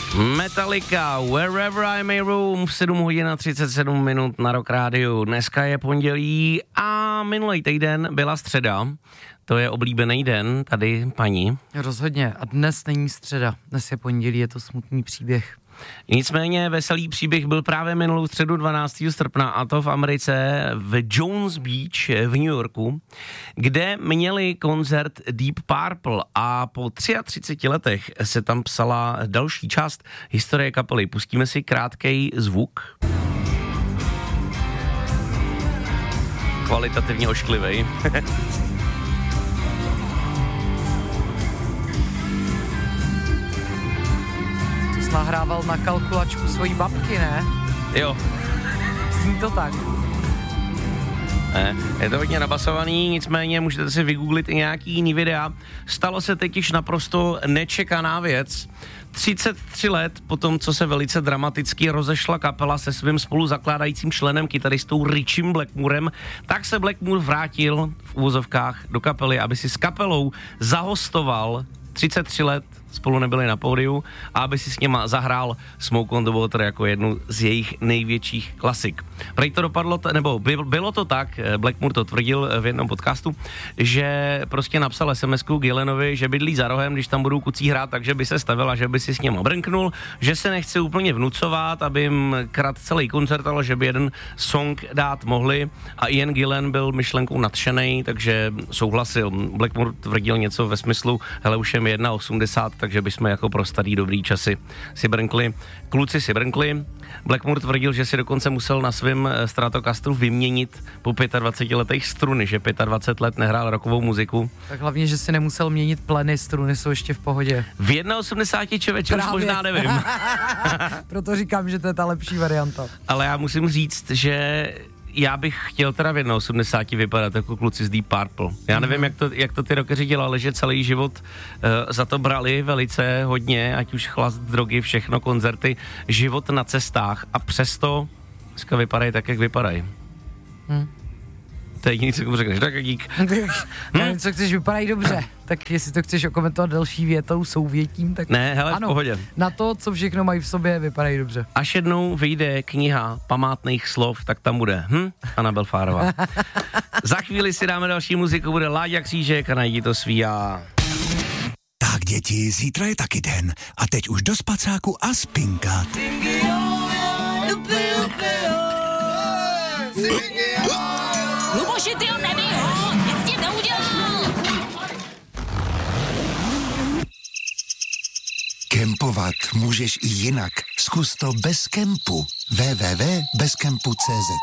Metallica, Wherever I May Roam, v 7 hodin a 37 minut na Rock Rádiu. Dneska je pondělí a minulý týden byla středa. To je oblíbený den tady, paní. Rozhodně. A dnes není středa. Dnes je pondělí, je to smutný příběh. Nicméně veselý příběh byl právě minulou středu 12. srpna, a to v Americe v Jones Beach v New Yorku, kde měli koncert Deep Purple a po 33 letech se tam psala další část historie kapely. Pustíme si krátkej zvuk. Kvalitativně ošklivej. Nahrával na kalkulačku svojí babky, ne? Jo. Zní to tak. Ne, je to hodně nabasovaný, nicméně můžete si vygooglit i nějaký jiný videa. Stalo se totiž naprosto nečekaná věc. 33 let po tom, co se velice dramaticky rozešla kapela se svým spoluzakládajícím členem, kytaristou Richiem Blackmorem, tak se Blackmore vrátil v uvozovkách do kapely, aby si s kapelou zahostoval. 33 let spolu nebyli na pódiu a aby si s něma zahrál Smoke on the Water jako jednu z jejich největších klasik. Prej to dopadlo, nebo bylo to tak, Blackmore to tvrdil v jednom podcastu, že prostě napsal SMS-ku Gillenovi, že bydlí za rohem, když tam budou kucí hrát, takže by se stavil a že by si s něma brnknul, že se nechce úplně vnucovat, aby jim krát celý koncert, ale že by jeden song dát mohli, a Ian Gillen byl myšlenkou nadšenej, takže souhlasil. Blackmore tvrdil něco ve smyslu, hele, už je mi 1,80, takže bychom jako pro starý dobrý časy si brnkli. Kluci si brnkli. Blackmore tvrdil, že si dokonce musel na svém Stratocastru vyměnit po 25 letech struny, že 25 let nehrál rockovou muziku. Tak hlavně, že si nemusel měnit pleny, struny jsou ještě v pohodě. V 1,80 člověče už možná nevím. Proto říkám, že to je ta lepší varianta. Ale já musím říct, že já bych chtěl teda v 1,80 vypadat jako kluci z Deep Purple. Já nevím, jak to ty rockeři dělali, že celý život za to brali velice hodně, ať už chlast, drogy, všechno, koncerty, život na cestách, a přesto dneska vypadají tak, jak vypadají. To je jediný, co mu řekneš, tak dík. Co chceš, vypadají dobře. Tak jestli to chceš okomentovat další větou, souvětím, tak ne, hele, ano, v pohodě. Na to, co všechno mají v sobě, vypadají dobře. Až jednou vyjde kniha památných slov, tak tam bude Anabel Fárová. Za chvíli si dáme další muziku, bude Láďa Křížek a Najdi to svý já. Tak děti, zítra je taky den a teď už do spacáku a spinkat. Luboši, ty ho nebij ho, nic ti neudělal. Kempovat můžeš i jinak. Zkus to bez kempu. www.bezkempu.cz.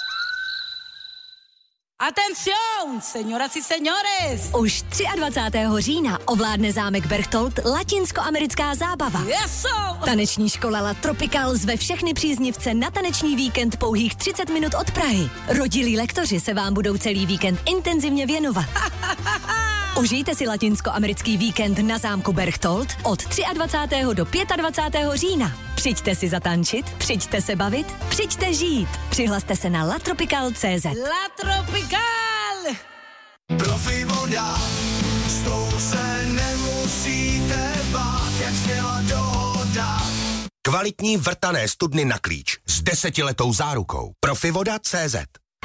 Atención, señoras y señores. Už 23. října ovládne zámek Berchtold latinskoamerická zábava. Eso. Taneční škola La Tropical zve všechny příznivce na taneční víkend pouhých 30 minut od Prahy. Rodilí lektoři se vám budou celý víkend intenzivně věnovat. Užijte si latinskoamerický víkend na zámku Berchtold od 23. do 25. října. Přijďte si zatančit, přijďte se bavit, přijďte žít. Přihlaste se na latropical.cz. La Tropical. Profi voda, s tou se nemusíte bát, jak zněla dohoda. Kvalitní vrtané studny na klíč s 10letou zárukou. Profivoda.cz.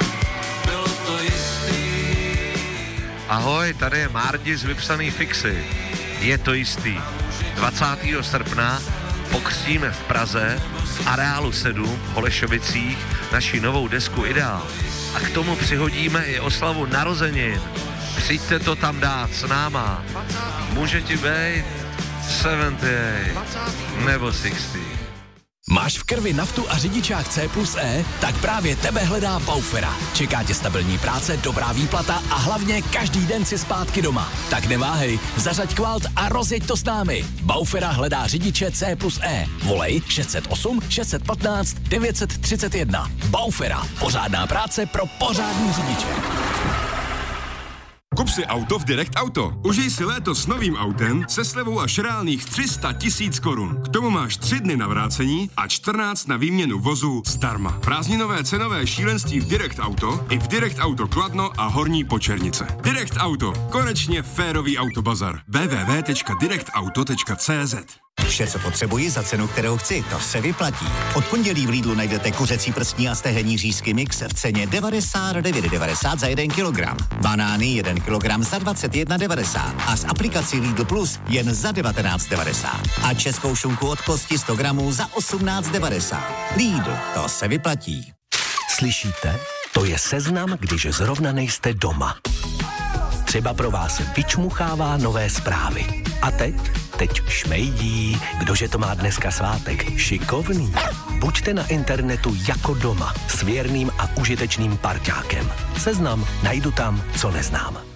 Ahoj, tady je Mardi z Vypsaný fixy. Je to jistý. 20. srpna pokřtíme v Praze v Areálu 7 v Holešovicích naši novou desku Ideál. A k tomu přihodíme i oslavu narozenin. Přijďte to tam dát s náma. Může ti být 78 nebo 60. Máš v krvi naftu a řidičák C+E? Tak právě tebe hledá Baufera. Čeká tě stabilní práce, dobrá výplata a hlavně každý den si zpátky doma. Tak neváhej, zařaď kvalt a rozjeď to s námi. Baufera hledá řidiče C+E. Volej 608 615 931. Baufera. Pořádná práce pro pořádný řidiče. Kup si auto v Direct Auto. Užij si léto s novým autem se slevou až reálných 300 000 korun. K tomu máš 3 dny na vrácení a 14 na výměnu vozu zdarma. Prázdninové cenové šílenství v Direct Auto i v Direct Auto Kladno a Horní Počernice. Direct Auto. Konečně férový autobazar. www.directauto.cz. Vše, co potřebuji za cenu, kterou chci, to se vyplatí. Od pondělí v Lidlu najdete kuřecí prstní a stehenní řízky mix v ceně 99,90 za 1 kilogram. Banány 1 kilogram za 21,90 a z aplikací Lidl Plus jen za 19,90. A českou šunku od kosti 100 gramů za 18,90. Lidl, to se vyplatí. Slyšíte? To je seznam, když zrovna nejste doma. Třeba pro vás vyčmuchává nové zprávy. A teď šmejdí, kdože to má dneska svátek. Šikovný. Buďte na internetu jako doma s věrným a užitečným parťákem. Seznam najdu tam, co neznám.